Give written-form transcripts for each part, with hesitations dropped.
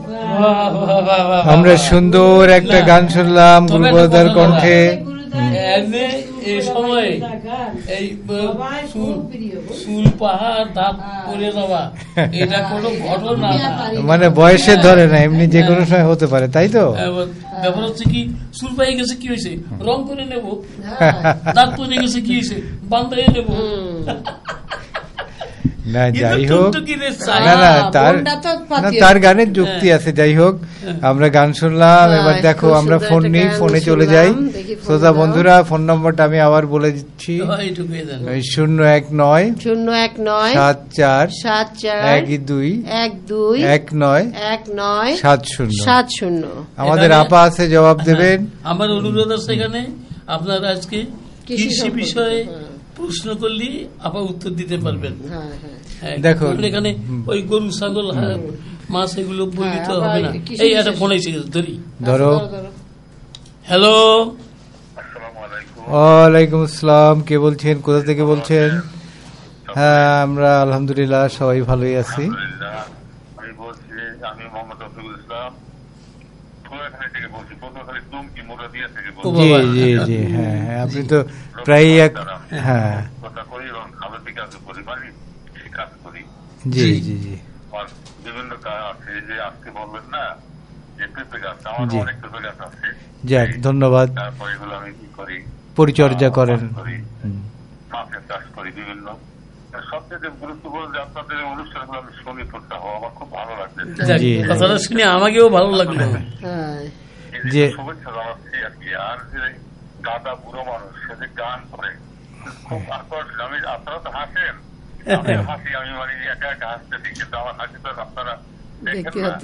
আমরা সুন্দর একটা গান শুনলাম গুরুদার কণ্ঠে। এই সময় এই চুল পাহাড় দাঁত পড়ে যাওয়া এটা কোনো ঘটনা না, মানে বয়সের ধরে না, এমনি যে কোনো সময় হতে পারে, তাই তো? ব্যাপার হচ্ছে কি, চুল পাই গেছে কি হয়েছে, রং করে নেবো, দাঁত পড়ে গেছে কি হয়েছে, বান্ধাই নেবো। না যাই হোক, না তার গানের যুক্তি আছে। যাই হোক, আমরা গান শুনলাম, এবার দেখো আমরা ফোন নিই, ফোনে চলে যাই। শ্রোতা বন্ধুরা, ফোন নম্বরটা আমি আবার বলে দিচ্ছি, 0197412121970। আমাদের আপা আছে, জবাব দেবেন। আমার অনুরোধ আছে, এখানে আপনারা আজকে কৃষি বিষয়ে প্রশ্ন করলে আপা উত্তর দিতে পারবেন। দেখো এখানে ওই গরু ছাগল মাছ এগুলো বলিতে হবে না। এই একটা ফোন এসে গেছে, ধরো। হ্যালো, ওয়ালাইকুম আসসালাম, কে বলছেন, কোথা থেকে বলছেন? হ্যাঁ, আমরা আলহামদুলিল্লাহ সবাই ভালোই আছি। আমি বলছি, আমি মোহাম্মদ রফিকুল ইসলাম, জি জি জি, হ্যাঁ হ্যাঁ, আপনি তো প্রায় হ্যাঁ জি জি জি, বিভিন্ন কাজ আছে যে আজকে বলবেন না যে পেঁপে গাছ, আমার অনেক পেঁপে গাছ আছে। যাক, ধন্যবাদ। তারপর এগুলো আমি কি করি, পরিচর্যা করেন, মাছের চাষ করি বিভিন্ন। সবচেয়ে গুরুত্বপূর্ণ যে আপনাদের অনুষ্ঠানগুলো আমি শুনি, পড়তে হওয়া আমার খুব ভালো লাগছে। কথাটা শুনে আমাকেও ভালো লাগলো। যে শুভেচ্ছা জানাচ্ছি আর কি। আর যে দাদা বুড়ো মানুষ, সে যে গান করে খুব আকর্ষণ। আমি, আপনারা তো হাসেন, হাসি, আমি মানে একা একা হাসতে দিই, কিন্তু আমার হাসি তো আপনারা দেখেন না।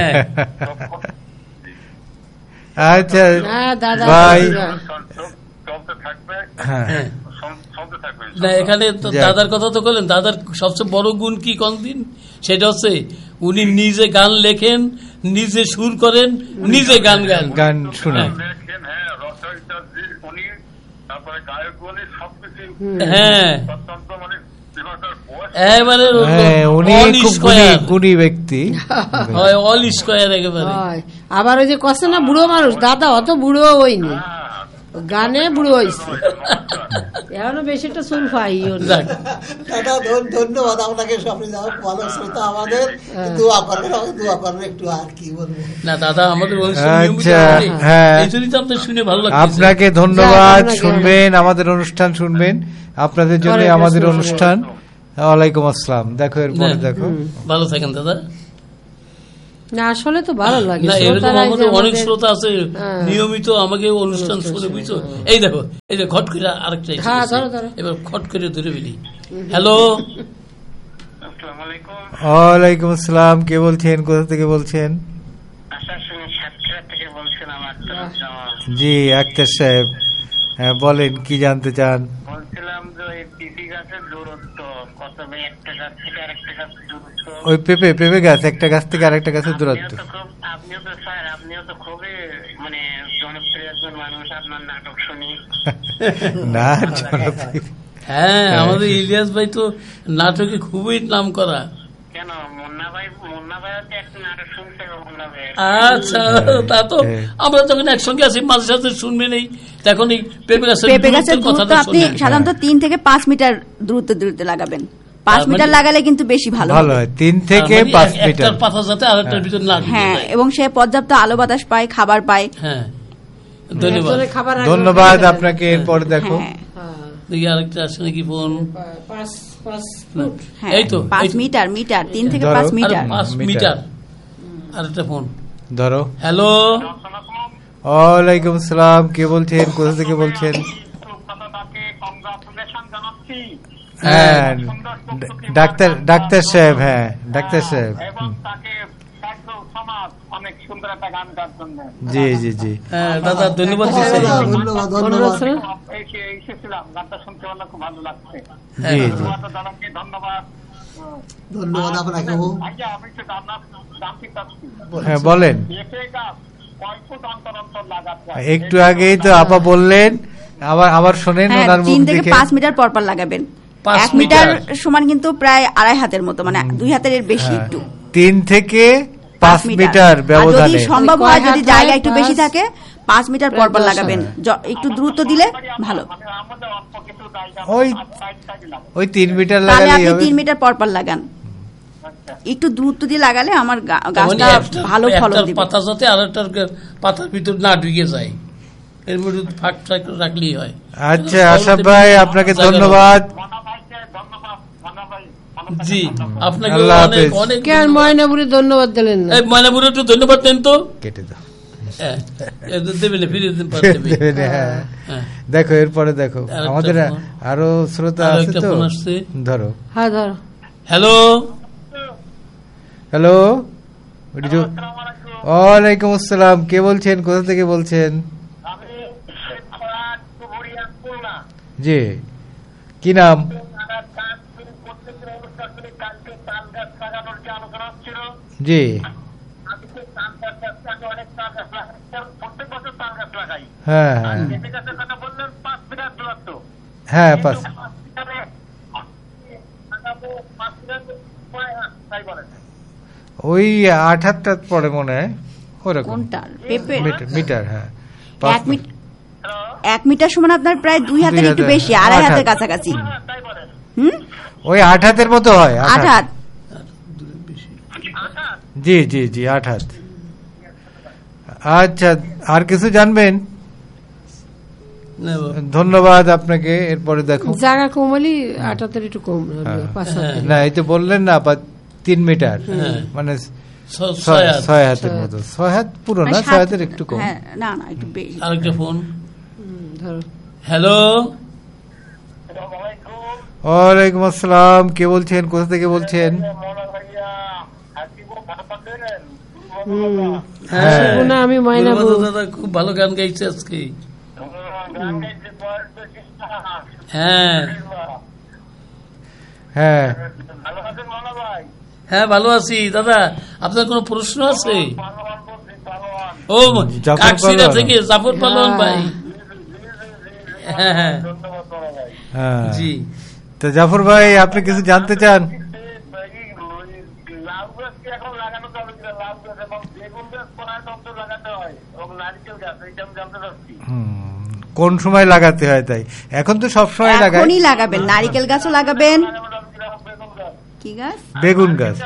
আচ্ছা ভাই, চলতে থাকবে, চলতে থাকবে। না, এখানে তো দাদার কথা তো বললেন, দাদার সবচেয়ে বড় গুণ কি কোনদিন, সেটা হচ্ছে উনি নিজে গান লেখেন, নিজে সুর করেন, নিজে গান গান শোনেন। হ্যাঁ, রচয়িতা উনি, তারপরে গায়ক উনি, সবকিছু। হ্যাঁ, অত্যন্ত মানে গুণী ব্যক্তি, অল স্কয়ার একেবারে। আবার ওই যে কষ্ট না, বুড়ো মানুষ, দাদা অত বুড়ো হয়নি, গানে বুড়ো হয়েছে, এখনো বেশি একটা চুল পাই। দাদা ধন্যবাদ আপনাকে, আপনি ভালো শ্রোতা আমাদের, দোয়া করবেন, দোয়া করবেন একটু, আর কি বলবো। না দাদা, আমাদের শুনে ভালো লাগে, আপনাকে ধন্যবাদ। শুনবেন আমাদের অনুষ্ঠান, শুনবেন, আপনাদের জন্য আমাদের অনুষ্ঠান। ওয়ালাইকুম আসসালাম। দেখো এরপরে দেখো, ভালো থাকেন দাদা। না আসলে তো ভালো লাগে, অনেক শ্রোতা আছে নিয়মিত আমাকে অনুষ্ঠান শুনে, বুঝছো। এই দেখো, এই যে খট করে আরেকটা, এবার খট করে ধরে ফেলি। হ্যালো, ওয়ালাইকুম আসসালাম, কে বলছেন, কোথা থেকে বলছেন? জি আক্তার সাহেব, হ্যাঁ বলেন, কি জানতে চান? বলছিলাম যে ওই পিপি গাছের দূরত্ব কত, একটা গাছ থেকে আরেকটা গাছ দূরত্ব, ওই পেঁপে গাছ একটা গাছ থেকে আরেকটা গাছের দূরত্ব। আপনিও তো স্যার, আপনিও তো খুবই মানে জনপ্রিয় একজন মানুষ, আপনার নাটক শুনি। না জনপ্রিয়, হ্যাঁ, আমাদের ইলিয়াস ভাই তো নাটকে খুবই নাম করা। কেন, মুন্না ভাই একটা নাটক শুনছে, মুন্না ভাই। আচ্ছা, তা তো আমরা যখন একসঙ্গে আছি, মাঝে সাথে শুনবেন। এই তখন এই পেঁপে গাছের দূরত্ব আপনি সাধারণত 3 থেকে 5 মিটার দূরত্বে লাগাবেন। 5 মিটার লাগালে কিন্তু বেশি ভালো হয়, 3 থেকে 5 মিটার পাতা যাতে আরেকটার ভিতর না। হ্যাঁ, এবং সে পর্যাপ্ত আলো বাতাস পায়, খাবার পায়। হ্যাঁ, ধন্যবাদ আপনাকে। এরপর দেখো, দেখি আরেকটা আছে নাকি ফোন। এই তো 5 মিটার, 3 থেকে 5 মিটার, 5 মিটার। আরেকটা ফোন ধরো। হ্যালো, ওয়ালাইকুম আসসালাম, কে বলছেন, কোথা থেকে বলছেন? হ্যাঁ, ডাক্তার সাহেব, হ্যাঁ ডাক্তার সাহেব। জি জি জি, দাদা ধন্যবাদ। ধন্যবাদ আপনাকে। হ্যাঁ বলেন, একটু আগেই তো আপা বললেন, আবার শোনেন। 3 থেকে 5 মিটার পর লাগাবেন। 1 মিটার সমান কিন্তু প্রায় 2.5 হাতের মতো, মানে 2 হাতের বেশি একটু। 3 থেকে 5 মিটার ব্যবধানে, যদি সম্ভব হয়, যদি জায়গা একটু বেশি থাকে 5 মিটার পরপর লাগাবেন। একটু দ্রুত দিলে ভালো। ওই 3 মিটার তাহলে লাগালেই আপনি হবে। 3 মিটার পরপর লাগান। একটু দূরত্ব দিয়ে লাগালে আমার গাছটা ভালো ফলন দিবে। পাতা যাতে আরেকটার পাতার ভিতর না ঢুকে যায়, এর মধ্যে ফাঁক রাখলেই হয়। আচ্ছা আশরাফ ভাই, আপনাকে ধন্যবাদ। জি, আপনাকে আল্লাহ অনেক হাফেজ। অনেক কেন ময়নাপুরে ধন্যবাদ দিলেন না? ময়নাপুরে একটু ধন্যবাদ দেন তো। কেটে দাও। হ্যাঁ, দেবেন, ফিরিয়ে দেবেন। হ্যাঁ। হ্যাঁ। দেখো এরপরে দেখো, আরেকটা আমাদের ফোন। আরো শ্রোতা আরো আছে একটা তো, ফোন আসছে। ধরো। হ্যাঁ ধরো। হ্যালো, হ্যালো, ওয়ালাইকুম আসসালাম। কে বলছেন, কোথা থেকে বলছেন? জি, কি নাম? জি, হ্যাঁ হ্যাঁ, 5। ওই 8 পরে মনে হয় ওরকম। কোনটা? পেঁপে মিটার, হ্যাঁ। 1 মিটার সমান আপনার প্রায় 2 হাতের একটু বেশি, 2.5 হাতের কাছাকাছি। ওই 8 হাতের মতো হয়। 8 হাত। জি জি জি, 8 হাত। আচ্ছা, আর কিছু জানবেন? ধন্যবাদ আপনাকে। এরপরে দেখো, জায়গা কমলি 8 হাতের একটু কম, 5 হাতের। না এই তো বললেন না 3 মিটার, মানে 6 হাতের মতো। 6 হাত পুরো না, 6 হাতের একটু কম। না না, একটু বেশি। আরেকটা ফোন। ধরো। হ্যালো, ওয়ালাইকুম আসসালাম। কে বলছেন, কোথা থেকে বলছেন? সুগুনা, আমি ময়নাপুর। দাদা খুব ভালো গান গাইছে আজকে। হ্যাঁ হ্যাঁ হ্যাঁ, ভালো আছি দাদা। আপনার কোনো প্রশ্ন আছে? ও, জাফর কাকসিরা পালোয়ান। থেকে জাফর পালোয়ান ভাই। হ্যাঁ হ্যাঁ, হ্যাঁ। জি। তো জাফর ভাই, আপনি কিছু জানতে চান? কোন সময় লাগাতে হয়? তাই এখন তো সব সময় লাগায়। এখনই লাগাবেন, নারিকেল গাছও লাগাবেন। কি গাছ? বেগুন গাছ।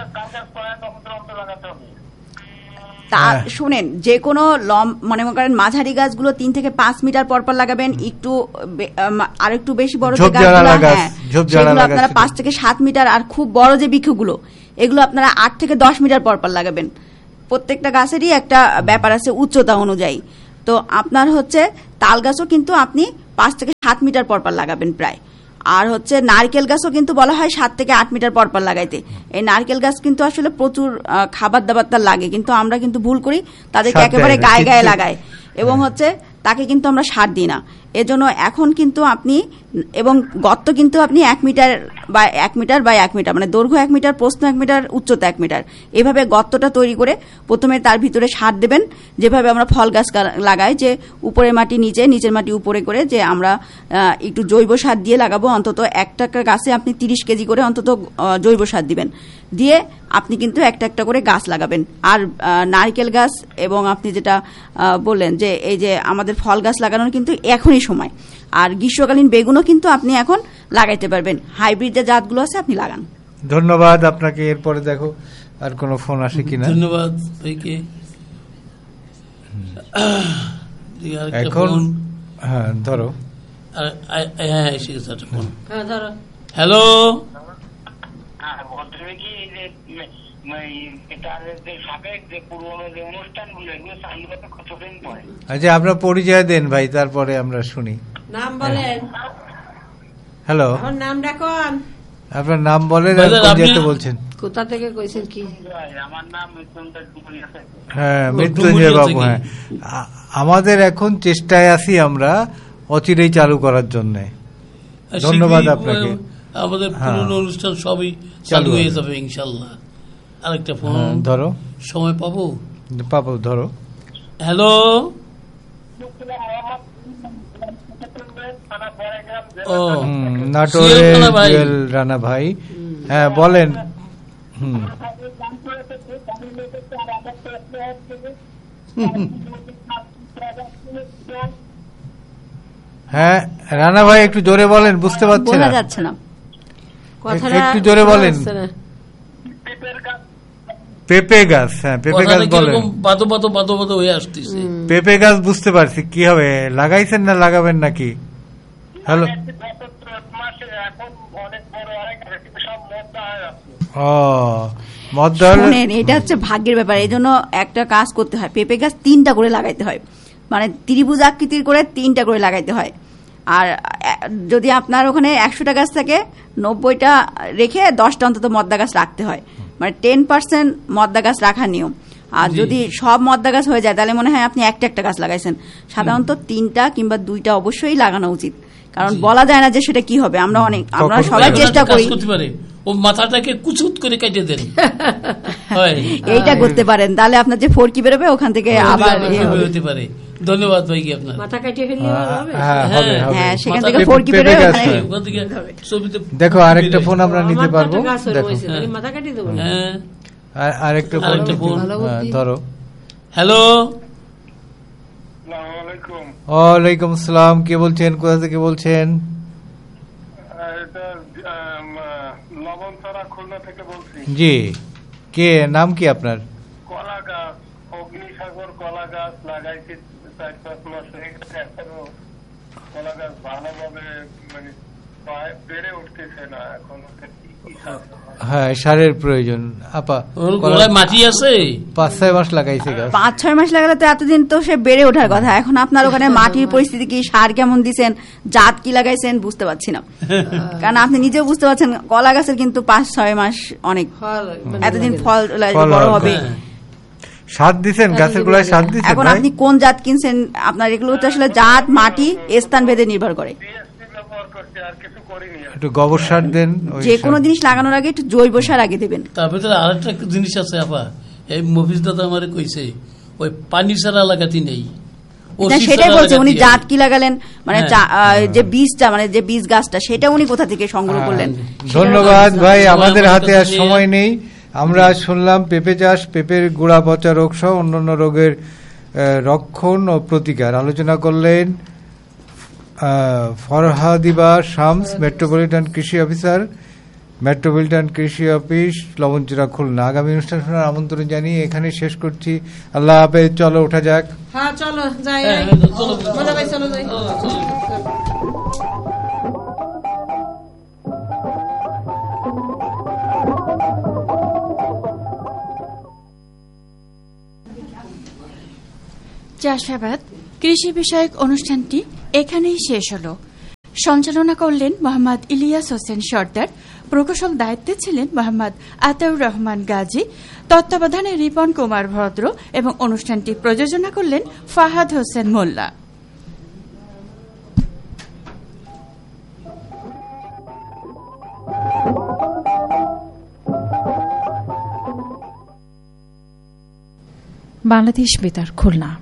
তা শুনেন, যে কোনো মনে করেন মাঝারি গাছগুলো 3 থেকে 5 মিটার পরপর লাগাবেন। একটু আর একটু বেশি বড় যে গাছগুলো, হ্যাঁ, সেগুলো আপনারা 5 থেকে 7 মিটার। আর খুব বড় যে বৃক্ষগুলো, এগুলো আপনারা 8 থেকে 10 মিটার পরপর লাগাবেন। প্রত্যেকটা গাছেরই একটা ব্যাপার আছে উচ্চতা অনুযায়ী। তো আপনার হচ্ছে তাল গাছও কিন্তু আপনি 5 থেকে 7 মিটার পরপর লাগাবেন প্রায়। আর হচ্ছে নারকেল গাছও কিন্তু বলা হয় 7 থেকে 8 মিটার পরপর লাগাইতে। এই নারকেল গাছ কিন্তু আসলে প্রচুর খাবার দাবার তার লাগে, কিন্তু আমরা কিন্তু ভুল করি, তাদেরকে একেবারে গায়ে গায়ে লাগাই এবং হচ্ছে তাকে কিন্তু আমরা সার দিই না। এজন্য এখন কিন্তু আপনি, এবং গর্ত কিন্তু আপনি 1 মিটার বা 1 মিটার বা 1 মিটার, মানে দৈর্ঘ্য 1 মিটার, প্রস্থ 1 মিটার, উচ্চতা 1 মিটার, এভাবে গর্তটা তৈরি করে প্রথমে তার ভিতরে সার দেবেন। যেভাবে আমরা ফল গাছ লাগাই, যে উপরে মাটি নিচে, নিচের মাটি উপরে করে, যে আমরা একটু জৈব সার দিয়ে লাগাবো। অন্তত একটা গাছে আপনি 30 কেজি করে অন্তত জৈব সার দিবেন, দিয়ে আপনি কিন্তু একটা একটা করে গাছ লাগাবেন। আর নারকেল গাছ এবং আপনি যেটা বললেন যে এই যে আমাদের ফল গাছ লাগানোর কিন্তু এখনই সময়। আর গ্রীষ্মকালীন বেগুনও কিন্তু আপনি এখন লাগাইতে পারবেন, হাইব্রিড যে জাতগুলো আছে আপনি লাগান। ধন্যবাদ আপনাকে। এরপরে দেখো আর কোনো ফোন আসে কিনা। ধন্যবাদ ভাইকে। এখন হ্যাঁ ধরো। হ্যাঁ, এসে গেছে একটা ফোন। হ্যাঁ ধরো। হ্যালো, আচ্ছা, আপনার পরিচয় দেন ভাই, তারপরে আমরা শুনি। নাম বলেন। হ্যালো, আমার নাম ডাকুন। আপনার নাম বলেন আর কোন জায়গা বলছেন? কোথা থেকে কইছেন? কি? আমার নাম হ্যাঁ, মৃত্যুঞ্জয় বাবু। হ্যাঁ, আমাদের এখন চেষ্টায় আছি আমরা অচিরেই চালু করার জন্য। ধন্যবাদ আপনাকে। আমাদের পুরনো অনুষ্ঠান সবই চালু হয়ে যাবে ইনশাল্লাহ। আরেকটা ফোন ধরো। সময় পাবো? পাবো, ধরো। হ্যালো, নাটোরে জুয়েল রানা ভাই। হ্যাঁ বলেন। হ্যাঁ রানা ভাই একটু জোরে বলেন, বুঝতে পারছি না, যাচ্ছে না, একটু জোরে বলেন। পেঁপে গাছ, হ্যাঁ পেঁপে গাছ বলেন। বাদো বাদো বাদো বাদো হয়ে আসতেছে। পেঁপে গাছ বুঝতে পারছি, কি হবে, লাগাইছেন না লাগাবেন নাকি? হ্যালো, শুনেন, এটা হচ্ছে ভাগ্যের ব্যাপার। এই জন্য একটা কাজ করতে হয়, পেঁপে গাছ 3টা করে লাগাইতে হয়, মানে ত্রিভুজ আকৃতির করে 3টা করে লাগাইতে হয়। আর যদি আপনার ওখানে 100টা গাছ থাকে, 90টা রেখে 10টা অন্তত মদ্দা গাছ রাখতে হয়, মানে 10% মদ্দা গাছ রাখার নিয়ম। আর যদি সব মদ্দা গাছ হয়ে যায় তাহলে মনে হয় আপনি একটা গাছ লাগাইছেন। সাধারণত 3টা কিংবা 2টা অবশ্যই লাগানো উচিত, কারণ বলা যায় না যে সেটা কি হবে। আমরা সবাই চেষ্টা করি, ও মাথাটাকে কুচুত করে কেটে দেন, এইটা করতে পারেন, তাহলে আপনার যে ফোরকি বেরোবে ওখান থেকে আবার হতে পারে। ধন্যবাদ ভাই, কি আপনার মাথা কাটিয়ে ফেললে হবে, হ্যাঁ সেখান থেকে ফোরকি বেরোবে। দেখো আরেকটা ফোন আমরা নিতে পারবো, মাথা কাটিয়ে দেবো। আরেকটা ফোন ধরো। হ্যালো, ওয়ালাইকুম আসসালাম, কে বলছেন, কোথা থেকে বলছেন? জি, কে, নাম কি আপনার? কলা গাছ, অগ্নিসাগর কলা গাছ লাগাইছি 4-5 মাস হয়ে গেছে, এখনো কলা গাছ ভালোভাবে মানে বেড়ে উঠতেছে না। এখন হ্যাঁ সারের প্রয়োজন। আপা মাটি আছে, 5-6 মাস লাগাইছে গাছ, 5-6 মাস লাগালে তো এতদিন তো সে বেড়ে ওঠার কথা। এখন আপনার ওখানে মাটির পরিস্থিতি কি, সার কেমন দিচ্ছেন, জাত কি লাগাইছেন বুঝতে পারছি না, কারণ আপনি নিজেও বুঝতে পারছেন কলা গাছের কিন্তু 5-6 মাস অনেক, এতদিন ফল বড় হবে। সার দিচ্ছেন গাছের গোড়ায়, সার দিচ্ছেন। এখন আপনি কোন জাত কিনছেন, আপনার এগুলো তো আসলে জাত, মাটি, স্থান ভেদে নির্ভর করে। একটু গোবর সার দেন, যে কোনো জিনিস লাগানোর আগে একটু জৈব সার আগে দেবেন। তারপরে আরেকটা জিনিস আছে আপা, এই মফিজ দাদা আমারে কইছে ওই পানি ছাড়া লাগাতে নেই, সেটাই বলছে। উনি জাত কি লাগালেন, মানে যে বীজটা, মানে যে বীজ গাছটা, সেটা উনি কোথা থেকে সংগ্রহ করলেন? ধন্যবাদ ভাই, আমাদের হাতে আর সময় নেই। আমরা শুনলাম পেঁপে চাষ, পেঁপের গোড়া পচা রোগ সহ অন্যান্য রোগের রক্ষণ ও প্রতিকার। আলোচনা করলেন ফরহাদিবা শামস, মেট্রোপলিটন কৃষি অফিসার, মেট্রোপলিটন কৃষি অফিস, লবণচিরা, খুলনা। আগামী অনুষ্ঠান শোনার আমন্ত্রণ জানিয়ে এখানে শেষ করছি। আল্লাহ হাফেজ। চলো ওঠা যাক। হ্যাঁ চলো যাই, চলো যাই। চাষাবাদ কৃষি বিষয়ক অনুষ্ঠানটি এখানেই শেষ হলো। সঞ্চালনা করলেন মোহাম্মদ ইলিয়াস হোসেন সর্দার, প্রকৌশল দায়িত্বে ছিলেন মোহাম্মদ আতাউর রহমান গাজী, তত্ত্বাবধানে রিপন কুমার ভদ্র এবং অনুষ্ঠানটি প্রযোজনা করলেন ফাহাদ হোসেন মোল্লা। বাংলাদেশ বেতার, খুলনা।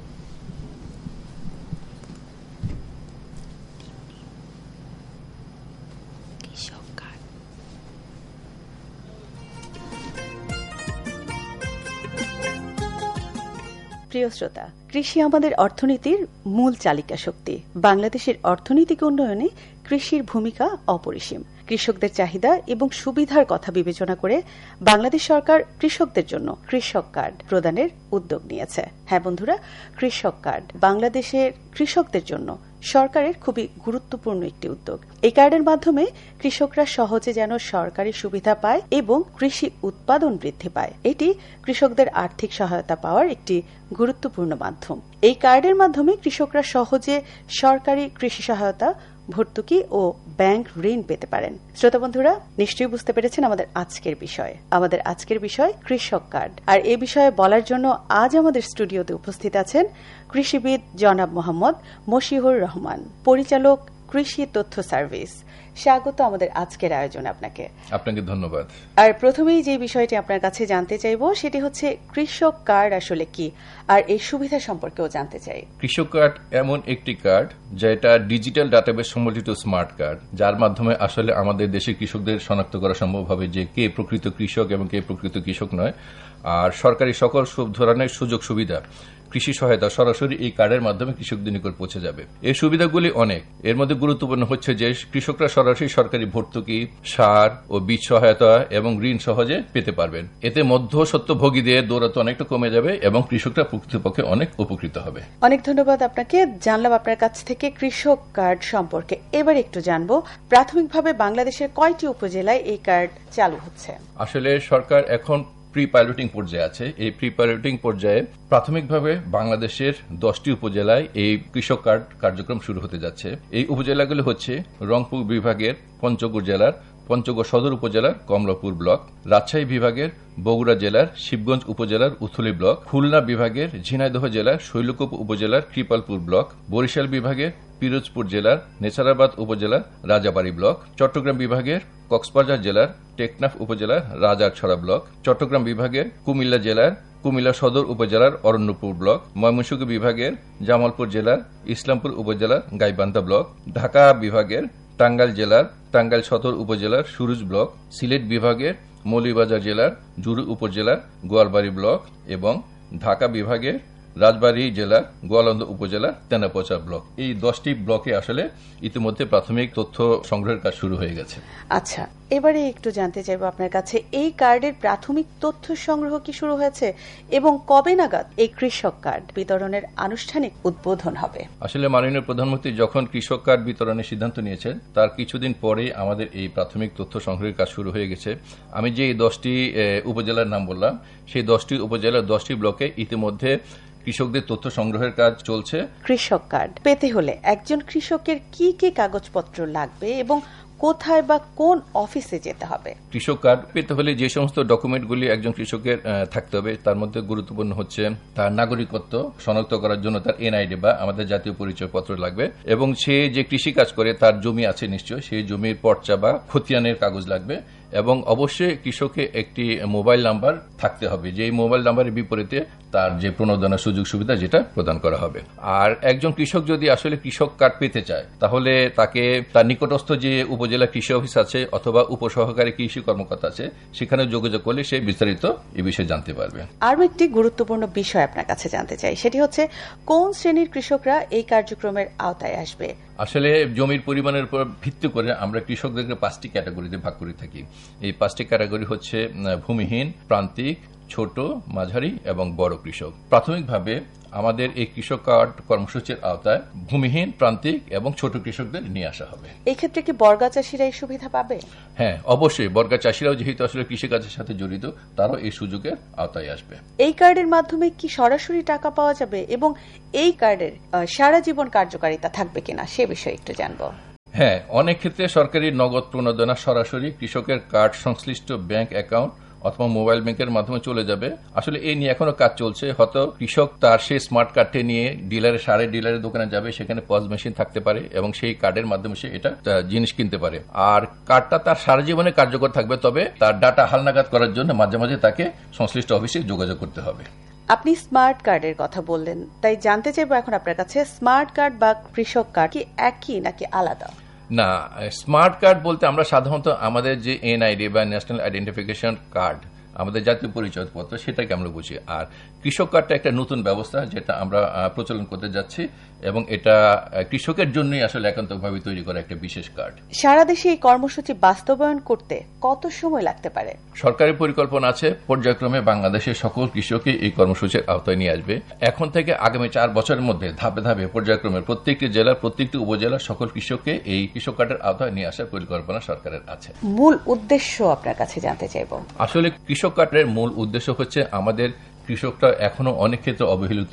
প্রিয় শ্রোতা, কৃষি আমাদের অর্থনীতির মূল চালিকা শক্তি। বাংলাদেশের অর্থনৈতিক উন্নয়নে কৃষির ভূমিকা অপরিসীম। কৃষকদের চাহিদা এবং সুবিধার কথা বিবেচনা করে বাংলাদেশ সরকার কৃষকদের জন্য কৃষক কার্ড প্রদানের উদ্যোগ নিয়েছে। হ্যাঁ বন্ধুরা, কৃষক কার্ড বাংলাদেশের কৃষকদের জন্য সরকারের খুবই গুরুত্বপূর্ণ একটি উদ্যোগ। এই কার্ডের মাধ্যমে কৃষকরা সহজে যেন সরকারি সুবিধা পায় এবং কৃষি উৎপাদন বৃদ্ধি পায়। এটি কৃষকদের আর্থিক সহায়তা পাওয়ার একটি গুরুত্বপূর্ণ মাধ্যম। এই কার্ডের মাধ্যমে কৃষকরা সহজে সরকারি কৃষি সহায়তা, ভর্তুকি ও ব্যাংক ঋণ পেতে পারেন। শ্রোতা বন্ধুরা, নিশ্চয়ই বুঝতে পেরেছেন আমাদের আজকের বিষয়। আমাদের আজকের বিষয় কৃষক কার্ড। আর এ বিষয়ে বলার জন্য আজ আমাদের স্টুডিওতে উপস্থিত আছেন কৃষিবিদ জনাব মোহাম্মদ মশিহুর রহমান, পরিচালক কৃষি তথ্য সার্ভিস, স্বাগত আমাদের আজকের আয়োজনে আপনাকে। আপনাকে ধন্যবাদ। আর প্রথমেই যে বিষয়টি আপনার কাছে জানতে চাইব সেটি হচ্ছে কৃষক কার্ড আসলে কি, আর এই সুবিধা সম্পর্কেও জানতে চাই। কৃষক কার্ড এমন একটি কার্ড যেটা ডিজিটাল ডাটাবেস সম্বলিত স্মার্ট কার্ড, যার মাধ্যমে আসলে আমাদের দেশের কৃষকদের শনাক্ত করা সম্ভব হবে যে কে প্রকৃত কৃষক এবং কে প্রকৃত কৃষক নয়। আর সরকারি সকল ধরনের সুযোগ সুবিধা, কৃষি সহায়তা সরাসরি এই কার্ডের মাধ্যমে কৃষকদের নিকট পৌঁছে যাবে। এই সুবিধাগুলি অনেক, এর মধ্যে গুরুত্বপূর্ণ হচ্ছে যে কৃষকরা সরাসরি সরকারি ভর্তুকি, সার ও বীজ সহায়তা এবং ঋণ সহজে পেতে পারবেন। এতে মধ্যস্বত্বভোগীদের দৌরাত্ম্য অনেকটা কমে যাবে এবং কৃষকরা প্রকৃতপক্ষে অনেক উপকৃত হবে। অনেক ধন্যবাদ আপনাকে। জানলাম আপনার কাছ থেকে কৃষক কার্ড সম্পর্কে। এবার একটু জানবো, প্রাথমিকভাবে বাংলাদেশের কয়টি উপজেলায় এই কার্ড চালু হচ্ছে? আসলে সরকার এখন প্রি পাইলটিং পর্যায়ে আছে। এই প্রি পাইলটিং পর্যায়ে প্রাথমিকভাবে বাংলাদেশের 10টি উপজেলায় এই কৃষক কার্ড কার্যক্রম শুরু হতে যাচ্ছে। এই উপজেলাগুলো হচ্ছে রংপুর বিভাগের পঞ্চগড় জেলার পঞ্চগড় সদর উপজেলার কমলাপুর ব্লক, রাজশাহী বিভাগের বগুড়া জেলার শিবগঞ্জ উপজেলার উথলি ব্লক, খুলনা বিভাগের ঝিনাইদহ জেলার শৈলকুপ উপজেলার কৃপালপুর ব্লক, বরিশাল বিভাগের পিরোজপুর জেলার নেছারাবাদ উপজেলার রাজাবাড়ী ব্লক, চট্টগ্রাম বিভাগের কক্সবাজার জেলার টেকনাফ উপজেলার রাজারছড়া ব্লক, চট্টগ্রাম বিভাগের কুমিল্লা জেলার কুমিল্লা সদর উপজেলার অরণ্যপুর ব্লক, ময়মনসিংহ বিভাগের জামালপুর জেলার ইসলামপুর উপজেলার গাইবান্ধা ব্লক, ঢাকা বিভাগের টাঙ্গাইল জেলার টাঙ্গাইল সদর উপজেলার সুরুজ ব্লক, সিলেট বিভাগের মৌলভীবাজার জেলার জুরু উপজেলার গোয়ালবাড়ি ব্লক এবং ঢাকা বিভাগের রাজবাড়ী জেলার গোয়ালন্দ উপজেলার তেনাপোচা ব্লক। এই 10টি ব্লকে আসলে ইতিমধ্যে প্রাথমিক তথ্য সংগ্রহের কাজ শুরু হয়ে গেছে। আচ্ছা, এবারে একটু জানতে চাইবো আপনার কাছে, এই কার্ডের প্রাথমিক তথ্য সংগ্রহ কি শুরু হয়েছে এবং কবে নাগাদ এই কৃষক কার্ড বিতরণের আনুষ্ঠানিক উদ্বোধন হবে? আসলে মাননীয় প্রধানমন্ত্রী যখন কৃষক কার্ড বিতরণের সিদ্ধান্ত নিয়েছেন তার কিছুদিন পরে আমাদের এই প্রাথমিক তথ্য সংগ্রহের কাজ শুরু হয়ে গেছে। আমি যে 10টি উপজেলার নাম বললাম, সেই 10টি উপজেলার 10টি ব্লকে ইতিমধ্যে কৃষকদের তথ্য সংগ্রহের কাজ চলছে। কৃষক কার্ড পেতে হলে একজন কৃষকের কি কি কাগজপত্র লাগবে এবং কোথায় বা কোন অফিসে যেতে হবে? কৃষক কার্ড পেতে হলে যে সমস্ত ডকুমেন্টগুলি একজন কৃষকের থাকতে হবে তার মধ্যে গুরুত্বপূর্ণ হচ্ছে তার নাগরিকত্ব শনাক্ত করার জন্য তার এনআইডি বা আমাদের জাতীয় পরিচয়পত্র লাগবে, এবং সে যে কৃষি কাজ করে তার জমি আছে নিশ্চয়, সেই জমির পর্চা বা খতিয়ানের কাগজ লাগবে, এবং অবশ্যই কৃষকের একটি মোবাইল নাম্বার থাকতে হবে, যে মোবাইল নাম্বারের বিপরীতে তার যে প্রণোদনার সুযোগ সুবিধা যেটা প্রদান করা হবে। আর একজন কৃষক যদি আসলে কৃষক কার্ড পেতে চায় তাহলে তাকে তার নিকটস্থ যে উপজেলা কৃষি অফিস আছে অথবা উপসহকারী কৃষি কর্মকর্তা আছে সেখানে যোগাযোগ করলে সে বিস্তারিত এই বিষয়ে জানতে পারবে। আরও একটি গুরুত্বপূর্ণ বিষয় আপনার কাছে জানতে চাই, সেটি হচ্ছে কোন শ্রেণীর কৃষকরা এই কার্যক্রমের আওতায় আসবে? আসলে জমির পরিমাণের উপর ভিত্তি করে আমরা কৃষকদেরকে 5টি ক্যাটাগরিতে ভাগ করে থাকি। এই 5টি ক্যাটাগরি হচ্ছে ভূমিহীন, প্রান্তিক, ছোট, মাঝারি এবং বড় কৃষক। প্রাথমিকভাবে আমাদের এই কৃষক কার্ড কর্মসূচির আওতায় ভূমিহীন, প্রান্তিক এবং ছোট কৃষকদের নিয়ে আসা হবে। এই ক্ষেত্রে কি বর্গা চাষিরা এই সুবিধা পাবে? হ্যাঁ, অবশ্যই বর্গা চাষিরাও যেহেতু আসলে কৃষিকাজের সাথে জড়িত তারাও এই সুযোগের আওতায় আসবে। এই কার্ডের মাধ্যমে কি সরাসরি টাকা পাওয়া যাবে এবং এই কার্ডের সারা জীবন কার্যকারিতা থাকবে কিনা সে বিষয়ে একটু জানবো। হ্যাঁ, অনেক ক্ষেত্রে সরকারি নগদ প্রণোদনা সরাসরি কৃষকের কার্ড সংশ্লিষ্ট ব্যাংক অ্যাকাউন্ট অথবা মোবাইল ব্যাংকের মাধ্যমে চলে যাবে। আসলে এই নিয়ে এখনো কাজ চলছে। হয়তো কৃষক তার সেই স্মার্ট কার্ডটি নিয়ে সারের ডিলারের দোকানে যাবে, সেখানে পজ মেশিন থাকতে পারে এবং সেই কার্ডের মাধ্যমে সে এটা জিনিস কিনতে পারে। আর কার্ডটা তার সারা জীবনে কার্যকর থাকবে, তবে তার ডাটা হালনাগাদ করার জন্য মাঝে মাঝে তাকে সংশ্লিষ্ট অফিসে যোগাযোগ করতে হবে। আপনি স্মার্ট কার্ডের কথা বললেন, তাই জানতে চাইবো এখন আপনার কাছে, স্মার্ট কার্ড বা কৃষক কার্ড কি একই নাকি আলাদা? না, স্মার্ট কার্ড বলতে আমরা সাধারণত আমাদের যে এনআইডি বা ন্যাশনাল আইডেন্টিফিকেশন কার্ড, আমাদের জাতীয় পরিচয়পত্র, সেটাকে আমরা বুঝি। আর কৃষক কার্ডটা একটা নতুন ব্যবস্থা যেটা আমরা প্রচলন করতে যাচ্ছি, এবং এটা কৃষকের জন্যই আসলে একান্তভাবে তৈরি করা একটা বিশেষ কার্ড। সারা দেশে এই কর্মসূচি বাস্তবায়ন করতে কত সময় লাগতে পারে? সরকারি পরিকল্পনা আছে পর্যায়ক্রমে বাংলাদেশের সকল কৃষককে এই কর্মসূচির আওতায় নিয়ে আসবে। এখন থেকে আগামী 4 বছরের মধ্যে ধাপে ধাপে পর্যায়ক্রমে প্রত্যেকটি জেলার প্রত্যেকটি উপজেলার সকল কৃষককে এই কৃষক কার্ডের আওতায় নিয়ে আসার পরিকল্পনা সরকারের আছে। মূল উদ্দেশ্য আপনার কাছে জানতে চাইব। আসলে কৃষক কার্ডের মূল উদ্দেশ্য হচ্ছে আমাদের কৃষকরা এখনো অনেক ক্ষেত্রে অবহেলিত।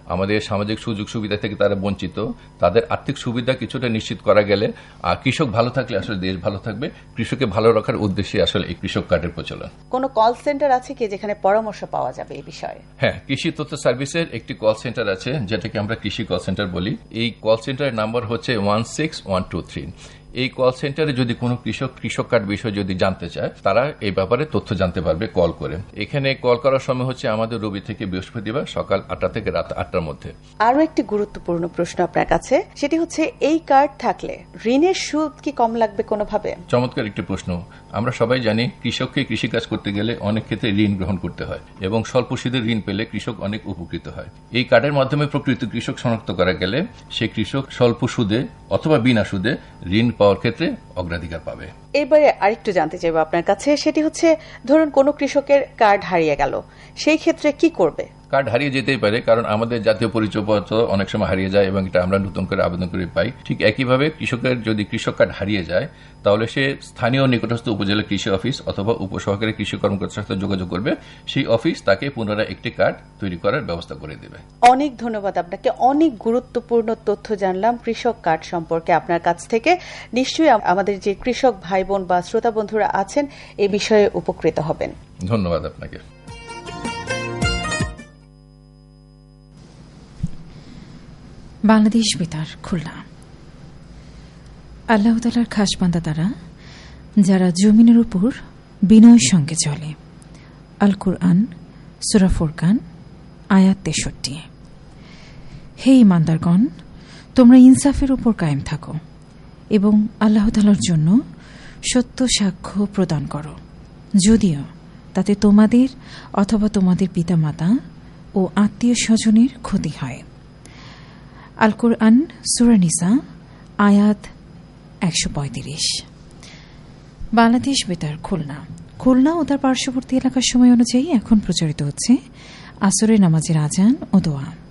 আমাদের সামাজিক সুযোগ সুবিধা থেকে তারা বঞ্চিত, তাদের আর্থিক সুবিধা কিছুটা নিশ্চিত করা গেলে কৃষক ভালো থাকলে আসলে দেশ ভালো থাকবে। কৃষককে ভালো রাখার উদ্দেশ্যে আসলে এই কৃষক কার্ডের প্রচলন। কোন কল সেন্টার আছে কি যেখানে পরামর্শ পাওয়া যাবে এই বিষয়ে? হ্যাঁ, কৃষি তথ্য সার্ভিসের একটি কল সেন্টার আছে যেটাকে আমরা কৃষি কল সেন্টার বলি। এই কল সেন্টারের নাম্বার হচ্ছে 16123। এই কল সেন্টারে যদি কোনো কৃষক কার্ড বিষয় যদি জানতে চায়, তারা এই ব্যাপারে তথ্য জানতে পারবে কল করে। এখানে কল করার সময় হচ্ছে আমাদের রবি থেকে বৃহস্পতিবার সকাল 8টা থেকে রাত 8টার মধ্যে। আরো একটি গুরুত্বপূর্ণ প্রশ্ন আপনার কাছে, সেটি হচ্ছে এই কার্ড থাকলে ঋণের সুদ কি কম লাগবে কোনোভাবে? চমৎকার একটি প্রশ্ন। আমরা সবাই জানি কৃষককে কৃষিকাজ করতে গেলে অনেক ক্ষেত্রে ঋণ গ্রহণ করতে হয় এবং স্বল্প সুদের ঋণ পেলে কৃষক অনেক উপকৃত হয়। এই কার্ডের মাধ্যমে প্রকৃত কৃষক শনাক্ত করা গেলে সেই কৃষক স্বল্প সুদে অথবা বিনা সুদে ঋণ পাওয়ার ক্ষেত্রে অগ্রাধিকার পাবে। এবারে আরেকটু জানতে চাইবো আপনার কাছে, সেটি হচ্ছে ধরুন কোনো কৃষকের কার্ড হারিয়ে গেল, সেই ক্ষেত্রে কি করবে? কার্ড হারিয়ে যেতেই পারে, কারণ আমাদের জাতীয় পরিচয়পত্র অনেক সময় হারিয়ে যায় এবং এটা আমরা নতুন করে আবেদন করে পাই। ঠিক একইভাবে কৃষকের যদি কৃষক কার্ড হারিয়ে যায়, তাহলে সে স্থানীয় নিকটস্থ উপজেলা কৃষি অফিস অথবা উপসহকারী কৃষি কর্মকর্তার সাথে যোগাযোগ করবে। সেই অফিস তাকে পুনরায় একটি কার্ড তৈরি করার ব্যবস্থা করে দেবে। অনেক ধন্যবাদ আপনাকে। অনেক গুরুত্বপূর্ণ তথ্য জানলাম কৃষক কার্ড সম্পর্কে আপনার কাছ থেকে। নিশ্চয়ই আমাদের যে কৃষক ভাই বোন বা শ্রোতা বন্ধুরা আছেন এ বিষয়ে উপকৃত হবেন। ধন্যবাদ আপনাকে। বাংলাদেশ বেতার খুলনা। আল্লাহ তাআলার খাস বান্দা তারা যারা জমিনের উপর বিনয়ের সঙ্গে চলে। আল কুরআন সূরা ফুরকান আয়াত 63। হে ঈমানদারগণ, তোমরা ইনসাফের উপর কায়েম থাকো এবং আল্লাহ তাআলার জন্য সত্য সাক্ষ্য প্রদান করো, যদিও তাতে তোমাদের অথবা তোমাদের পিতামাতা ও আত্মীয় স্বজনের ক্ষতি হয়। আল কুরআন সূরা নিসা আয়াত 135। বাংলাদেশ বেতার খুলনা ও তার পার্শ্ববর্তী এলাকার সময় অনুযায়ী এখন প্রচারিত হচ্ছে আসরের নামাজের আজান ও দোয়া।